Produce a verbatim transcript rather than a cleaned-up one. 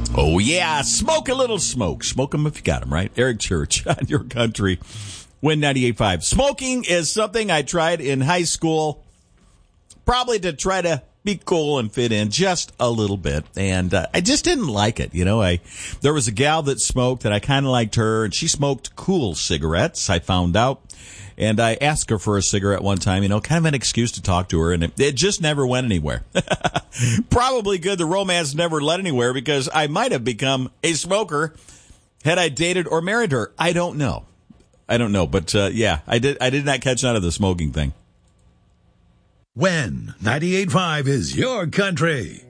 Oh, yeah. Smoke a little smoke. Smoke them if you got them, right? Eric Church on your country. Win ninety-eight point five. Smoking is something I tried in high school, probably to try to be cool and fit in just a little bit. And uh, I just didn't like it. You know, I there was a gal that smoked, and I kind of liked her, and she smoked cool cigarettes, I found out. And I asked her for a cigarette one time, you know, kind of an excuse to talk to her, and it, it just never went anywhere. Probably good the romance never led anywhere, because I might have become a smoker had I dated or married her. I don't know. I don't know, but uh, yeah, I did I did not catch on to the smoking thing. When ninety-eight point five is your country.